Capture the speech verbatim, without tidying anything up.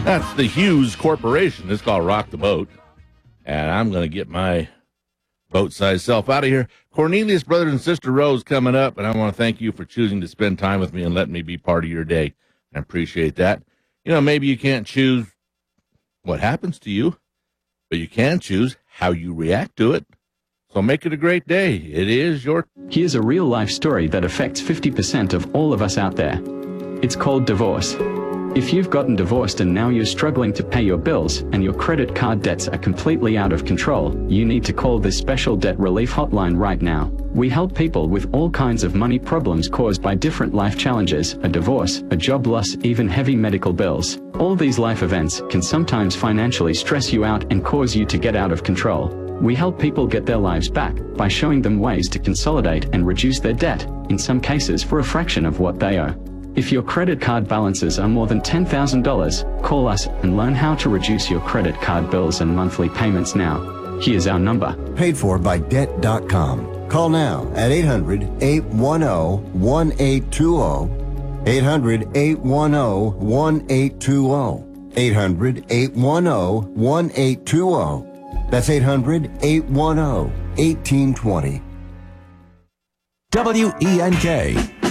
That's the Hughes Corporation. It's called Rock the Boat. And I'm going to get my boat-sized self out of here. Cornelius, brother and sister Rose coming up, and I want to thank you for choosing to spend time with me and letting me be part of your day. I appreciate that. You know, maybe you can't choose what happens to you, but you can choose how you react to it. So make it a great day. It is your... Here's a real-life story that affects fifty percent of all of us out there. It's called divorce. If you've gotten divorced and now you're struggling to pay your bills and your credit card debts are completely out of control, you need to call this special debt relief hotline right now. We help people with all kinds of money problems caused by different life challenges, a divorce, a job loss, even heavy medical bills. All these life events can sometimes financially stress you out and cause you to get out of control. We help people get their lives back by showing them ways to consolidate and reduce their debt, in some cases for a fraction of what they owe. If your credit card balances are more than ten thousand dollars, call us and learn how to reduce your credit card bills and monthly payments now. Here's our number. Paid for by debt dot com. Call now at eight hundred, eight one zero, one eight two zero. eight hundred, eight one zero, one eight two zero. eight hundred, eight one zero, one eight two zero. That's eight hundred, eight one zero, one eight two zero. W E N K,